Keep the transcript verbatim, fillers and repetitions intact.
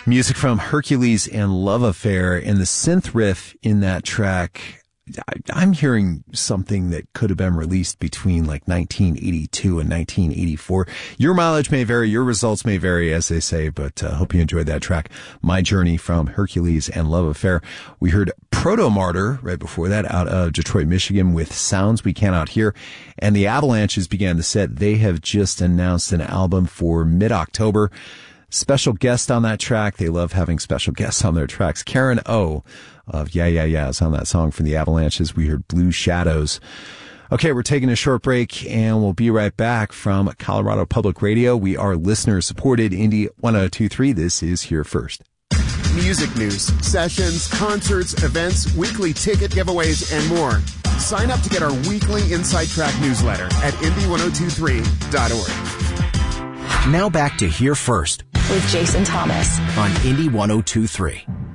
Music from Hercules and Love Affair, and the synth riff in that track, I'm hearing something that could have been released between like nineteen eighty-two and nineteen eighty-four. Your mileage may vary, your results may vary, as they say, but I uh, hope you enjoyed that track. My Journey from Hercules and Love Affair. We heard Proto-Martyr right before that out of Detroit, Michigan with Sounds We Cannot Hear. And the Avalanches began the set. They have just announced an album for mid-October. Special guest on that track. They love having special guests on their tracks. Karen O of Yeah, Yeah, Yeah is on that song from the Avalanches. We heard Blue Shadows. Okay, we're taking a short break and we'll be right back from Colorado Public Radio. We are listener supported. Indy one oh two point three. This is Here First. Music news, sessions, concerts, events, weekly ticket giveaways, and more. Sign up to get our weekly Inside Track newsletter at indy ten twenty-three dot org. Now back to Here First with Jason Thomas on Indy ten twenty-three.